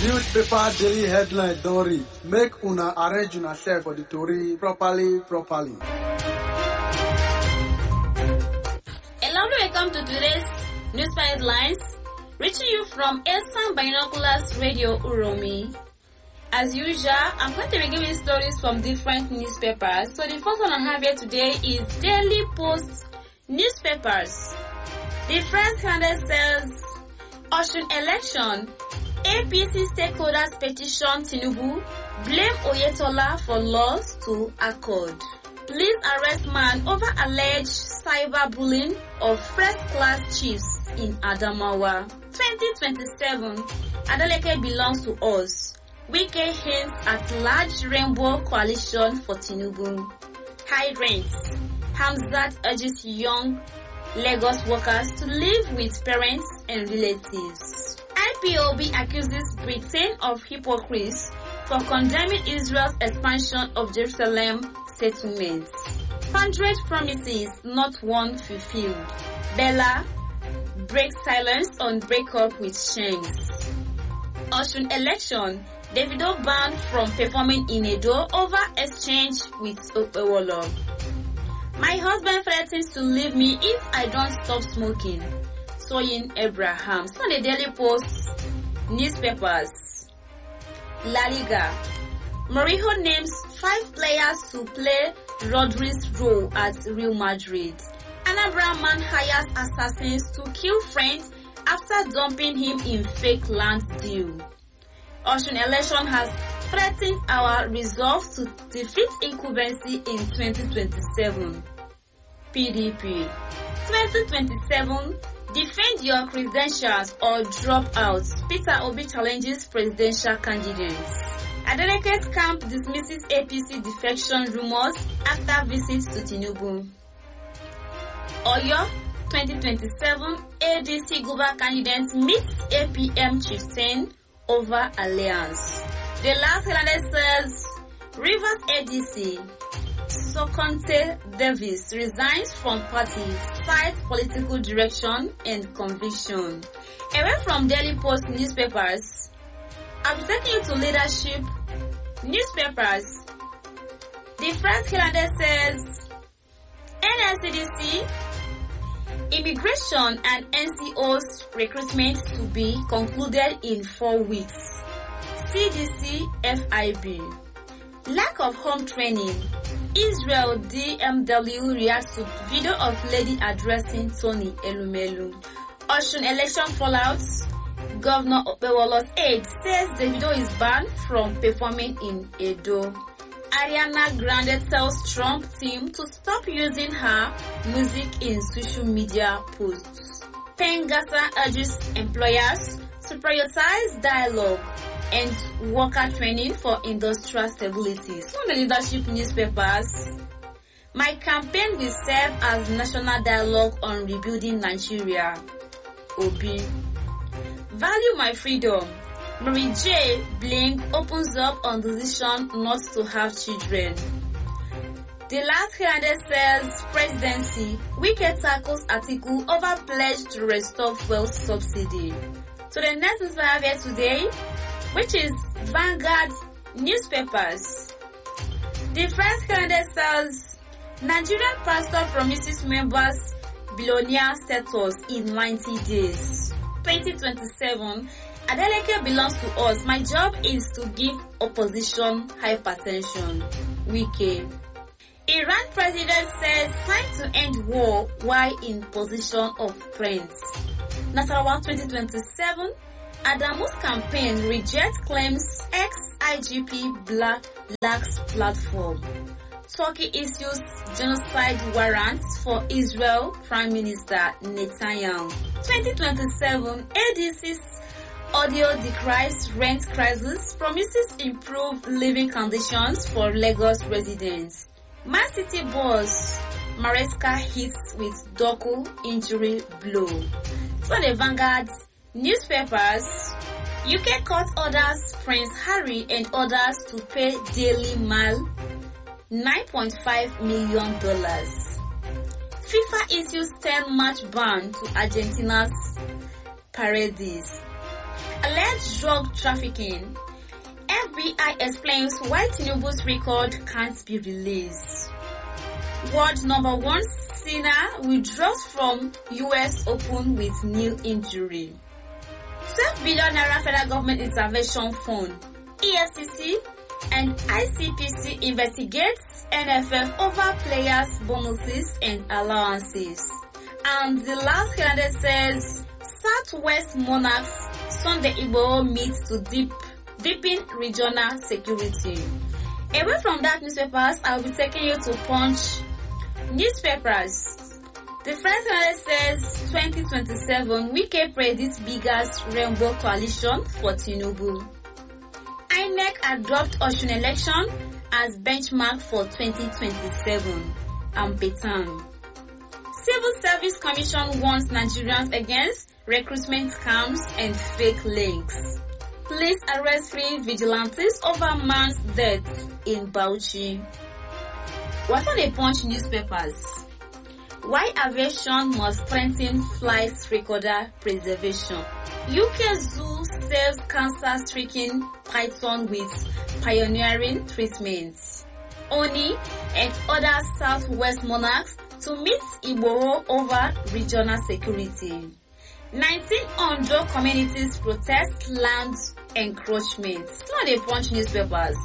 Newspaper daily headline don read. Make una arrange una self for the tori properly. Hello, welcome to today's newspaper headlines, reaching you from Esan Binoculars Radio Uromi. As usual, I'm going to be giving stories from different newspapers. So the first one I have here today is Daily Post newspapers. The first headline says, Osun election, APC stakeholders petition Tinubu, blame Oyetola for loss to Accord. Police arrest man over alleged cyberbullying of first-class chiefs in Adamawa. 2027, Adeleke belongs to us. Wike hints at large rainbow coalition for Tinubu. High rents. Hamzat urges young Lagos workers to live with parents and relatives. IPOB accuses Britain of hypocrisy for condemning Israel's expansion of Jerusalem settlements. 100 promises, not one fulfilled. Bella breaks silence on breakup with Shanks. Osun election, Davido banned from performing in Edo over exchange with Okpewolo. My husband threatens to leave me if I don't stop smoking. Soyin Abraham. So on the Daily Post newspapers. La Liga. Mourinho names 5 players to play Rodri's role at Real Madrid. Anambra man hires assassins to kill friends after dumping him in fake land deal. Osun election has threatened our resolve to defeat incumbency in 2027. PDP. 2027, defend your credentials or drop out. Peter Obi challenges presidential candidates. Adeleke's camp dismisses APC defection rumors after visits to Tinubu. Oyo 2027, ADC Guber candidate meets APM chieftain over alliance. The last headline says, Rivers ADC, Sokonte Davis resigns from party, cites political direction and conviction. Away from Daily Post newspapers, I'll be taking you to leadership newspapers. The first headline says, NSCDC, Immigration and NCO's recruitment to be concluded in 4 weeks. CDC FIB. Lack of home training. Israel DMW reacts to video of lady addressing Tony Elumelu. Osun election fallout. Governor Okpewolo's aide says Davido is banned from performing in Edo. Ariana Grande tells Trump team to stop using her music in social media posts. Pengasa urges employers to prioritize dialogue and worker training for industrial stability. So the leadership newspapers. My campaign will serve as national dialogue on rebuilding Nigeria. Obi. Value my freedom. Mary J. Bling opens up on decision not to have children. The last headline says presidency. Wike tackles article over pledge to restore fuel subsidy. So the next newspaper I have here today, which is Vanguard newspapers. The first headline says Nigerian pastor promises members billionaire status in 90 days. 2027. Adeleke belongs to us. My job is to give opposition hypertension. Wike. Iran president says time to end war while in position of friends. Nasarawa 2027. Adamu's campaign rejects claims ex-IGP lacks platform. Turkey issues genocide warrants for Israel Prime Minister Netanyahu. 2027. ADC's audio decries rent crisis, promises improved living conditions for Lagos residents. Man City boss Maresca hits with Doku injury blow. So the Vanguard newspapers, UK court orders Prince Harry and others to pay Daily Mail $9.5 million. FIFA issues 10-match ban to Argentina's Paredes. Alleged drug trafficking. FBI explains why Tinubu's record can't be released. World number 1 Sinner withdraws from US Open with knee injury. 12 billion naira federal government intervention fund, EFCC and ICPC investigates NFF over players' bonuses and allowances. And the last candidate says Southwest Monarchs Sunday Igboho meets to deepen regional security. Away from that newspapers, I will be taking you to Punch newspapers. The first candidate says 2027 Wike predicts biggest rainbow coalition for Tinubu. INEC adopt Osun election as benchmark for 2027. Ampetan. Civil Service Commission warns Nigerians against recruitment scams and fake links. Police arrest 3 vigilantes over man's death in Bauchi. What are the Punch newspapers? Why aviation must strengthen flight recorder preservation. UK Zoo saves cancer-stricken python with pioneering treatments. Oni and other Southwest monarchs to meet Igboho over regional security. 19 Ondo communities protest land encroachment. Not the Punch newspapers.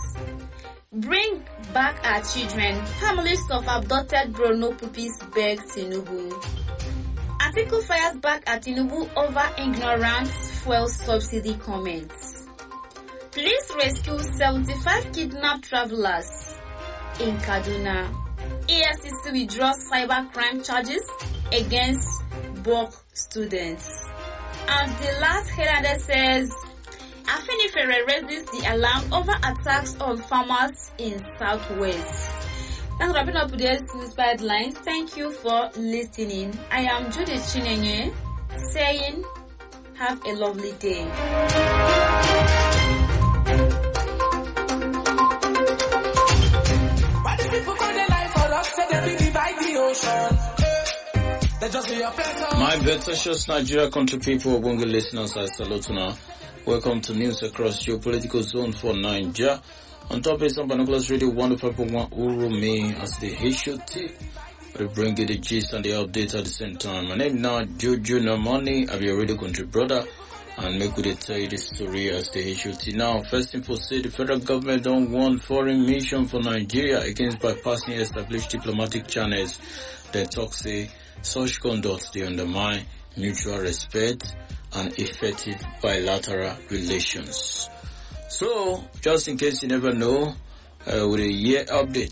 Bring back our children. Families of abducted Borno puppies beg Tinubu. Article fires back at Tinubu over ignorance fuel subsidy comments. Police rescue 75 kidnapped travelers in Kaduna. EFCC withdraws cybercrime charges against BOK students. And the last headline says, Afenifere raises the alarm over attacks on farmers in Southwest. That's wrapping up today's inspired lines. Thank you for listening. I am Judith Chinenye saying, have a lovely day. My precious Nigeria country people, Bongo listeners, I salute you now. Welcome to news across your political zone for Nigeria. On top is some Binoculars Radio 105.1 Urumi as the HOT. We bring you the gist and the updates at the same time. My name now Jojo Normani. I'm your radio country brother. And make we tell you the story as the HOT. Now, first info say the federal government don't want foreign mission for Nigeria against bypassing established diplomatic channels. They talk say such conduct they undermine mutual respect and effective bilateral relations. So, just in case you never know, with a year update,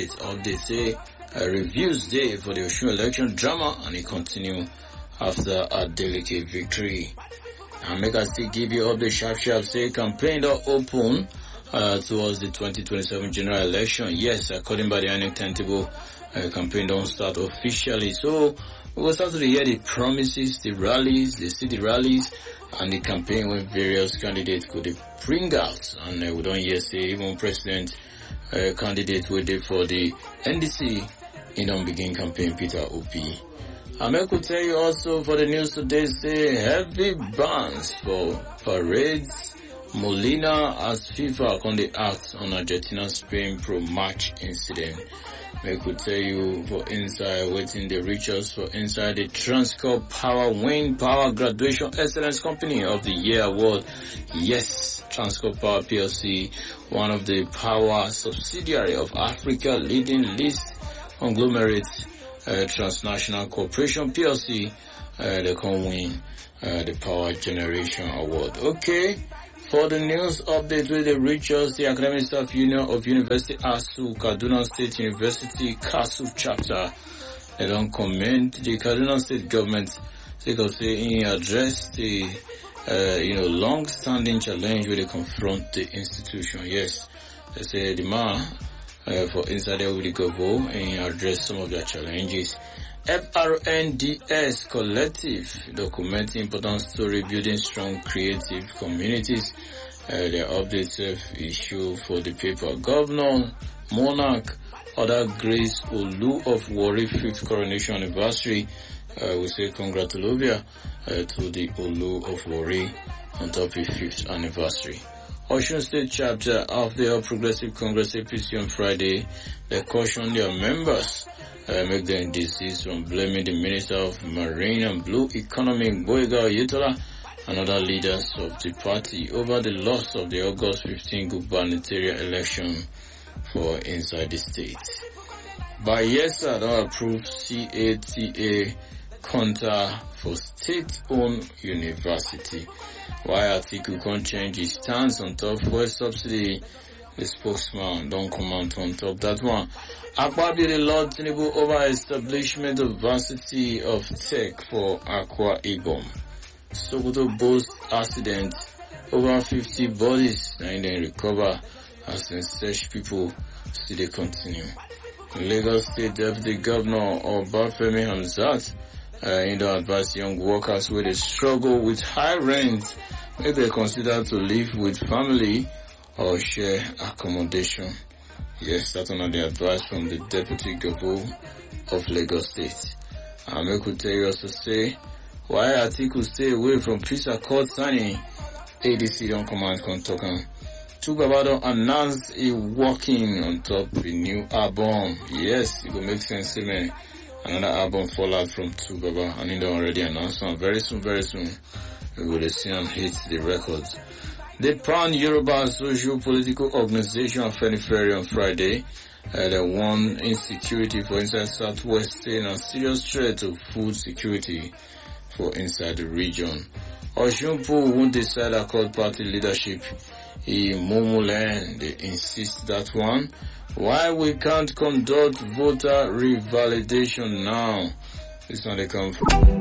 say reviews day for the Osun election drama, and it continue after a delicate victory. And make us still give you update sharp, say campaign don't open towards the 2027 general election. Yes, according by the INEC timetable, campaign don't start officially. So, we will start to hear the promises, the rallies, the city rallies, and the campaign when various candidates could bring out. And we don't hear say even president candidate waited for the NDC in on begin campaign Peter Obi. I could tell you also for the news today say heavy bans for parades. Molina as FIFA on the act on Argentina-Spain pro-match incident. I could tell you for inside waiting the riches for inside the Transcorp Power Wind Power Graduation Excellence Company of the Year Award. Yes, Transcorp Power PLC, one of the power subsidiary of Africa leading list conglomerates, Transnational Corporation PLC, they can win the Power Generation Award. Okay. For the news update with the Richards, the Academic Staff Union of University ASU, Kaduna State University, KASU chapter, they don't commend the Kaduna State government. They go say in address the, long-standing challenge where they confront the institution. Yes, they say the man, for inside there will go and address some of their challenges. FRNDS Collective documenting important story building strong creative communities. The updates issue for the paper. Governor Monarch other Grace Olu of Warri 5th coronation anniversary. We say congratulations to the Olu of Warri on top of the 5th anniversary. Osun State Chapter of the All Progressive Congress APC on Friday, they cautioned their members make them desist from blaming the Minister of Marine and Blue Economy, Gboyega Oyetola, and other leaders of the party over the loss of the August 15 gubernatorial election for inside the state. Bayelsa don't approve CATA counter for state-owned university. While Atiku can't change his stance on top fuel subsidy, the spokesman don't comment on top that one. Akpabio Lord Tinubu over establishment of varsity of tech for Akwa Ibom. Sokoto boast accident, over 50 bodies and then recover as in search people still they continue. Lagos State Deputy Governor Obafemi Hamzat advise young workers where they struggle with high rent if they consider to live with family or share accommodation. Yes, that's one of the advice from the Deputy Governor of Lagos State. I could tell you also say, why Atiku stay away from peace accord signing, ADC don't command Kontokan. Tubabado announced a working on top a new album. Yes, it will make sense, man. Another album fallout from Tubaba, and it already announced one. Very soon, we will see and hit the records. The Pan Yoruba Social Political Organization of Fenifere on Friday they warned insecurity for inside Southwest State and serious threat to food security for inside the region. Oshunpo won't decide across party leadership in Momoland. They insist that one. Why we can't conduct voter revalidation now? This one they come from.